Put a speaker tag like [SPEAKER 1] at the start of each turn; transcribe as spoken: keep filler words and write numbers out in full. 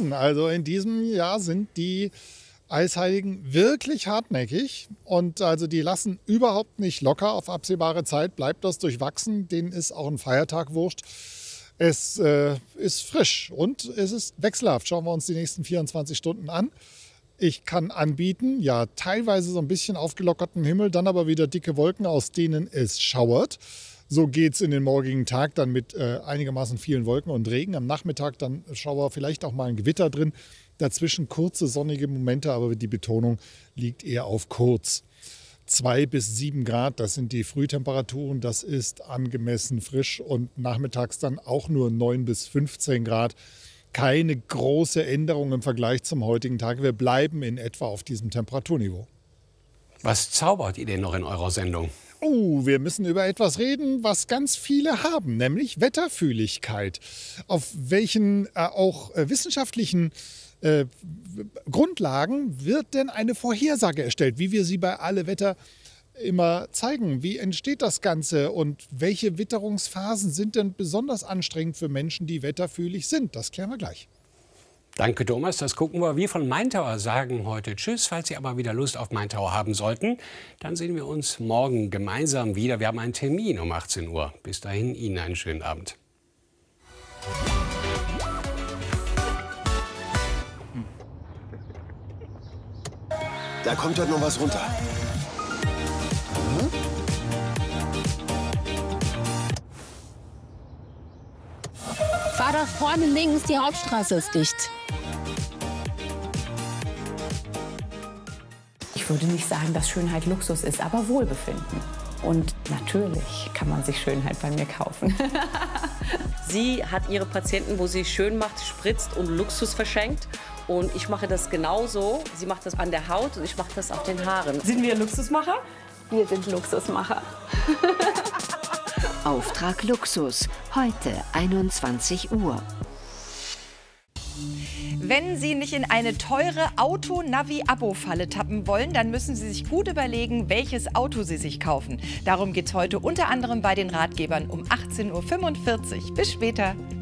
[SPEAKER 1] wissen. Also in diesem Jahr sind die Eisheiligen wirklich hartnäckig und also die lassen überhaupt nicht locker. Auf absehbare Zeit bleibt das durchwachsen. Denen ist auch ein Feiertag wurscht. Es äh, ist frisch und es ist wechselhaft. Schauen wir uns die nächsten vierundzwanzig Stunden an. Ich kann anbieten, ja, teilweise so ein bisschen aufgelockerten Himmel, dann aber wieder dicke Wolken, aus denen es schauert. So geht es in den morgigen Tag dann mit äh, einigermaßen vielen Wolken und Regen. Am Nachmittag dann Schauer, vielleicht auch mal ein Gewitter drin. Dazwischen kurze sonnige Momente, aber die Betonung liegt eher auf kurz. Zwei bis sieben Grad, das sind die Frühtemperaturen. Das ist angemessen frisch und nachmittags dann auch nur neun bis fünfzehn Grad. Keine große Änderung im Vergleich zum heutigen Tag. Wir bleiben in etwa auf diesem Temperaturniveau.
[SPEAKER 2] Was zaubert ihr denn noch in eurer Sendung?
[SPEAKER 1] Oh, wir müssen über etwas reden, was ganz viele haben, nämlich Wetterfühligkeit. Auf welchen äh, auch äh, wissenschaftlichen äh, Grundlagen wird denn eine Vorhersage erstellt, wie wir sie bei Alle Wetter immer zeigen? Wie entsteht das Ganze und welche Witterungsphasen sind denn besonders anstrengend für Menschen, die wetterfühlig sind? Das klären wir gleich.
[SPEAKER 2] Danke, Thomas. Das gucken wir. Wir von Maintower sagen heute Tschüss. Falls Sie aber wieder Lust auf Maintower haben sollten, dann sehen wir uns morgen gemeinsam wieder. Wir haben einen Termin um achtzehn Uhr. Bis dahin Ihnen einen schönen Abend.
[SPEAKER 3] Da kommt heute noch was runter.
[SPEAKER 4] Fahr doch vorne links, die Hauptstraße ist dicht.
[SPEAKER 5] Ich würde nicht sagen, dass Schönheit Luxus ist, aber Wohlbefinden. Und natürlich kann man sich Schönheit bei mir kaufen.
[SPEAKER 6] Sie hat ihre Patienten, wo sie schön macht, spritzt und Luxus verschenkt. Und ich mache das genauso. Sie macht das an der Haut und ich mache das auf den Haaren.
[SPEAKER 5] Sind wir Luxusmacher? Wir sind Luxusmacher.
[SPEAKER 7] Auftrag Luxus, heute einundzwanzig Uhr.
[SPEAKER 8] Wenn Sie nicht in eine teure Auto-Navi-Abo-Falle tappen wollen, dann müssen Sie sich gut überlegen, welches Auto Sie sich kaufen. Darum geht es heute unter anderem bei den Ratgebern um achtzehn Uhr fünfundvierzig. Bis später.